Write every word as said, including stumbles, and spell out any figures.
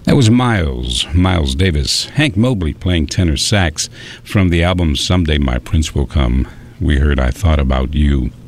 That was Miles, Miles Davis. Hank Mobley playing tenor sax from the album Someday My Prince Will Come. We heard I Thought About You.